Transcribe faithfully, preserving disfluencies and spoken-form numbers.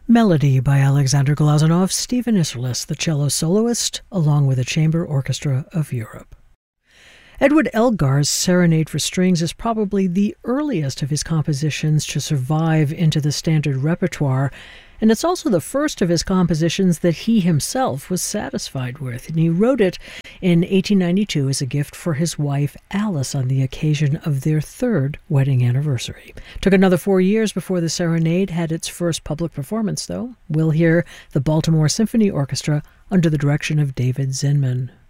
Melody by Alexander Glazunov, Stephen Isserlis, the cello soloist, along with the Chamber Orchestra of Europe. Edward Elgar's Serenade for Strings is probably the earliest of his compositions to survive into the standard repertoire, and it's also the first of his compositions that he himself was satisfied with. And he wrote it in eighteen ninety-two as a gift for his wife Alice on the occasion of their third wedding anniversary. Took another four years before the Serenade had its first public performance, though. We'll hear the Baltimore Symphony Orchestra under the direction of David Zinman.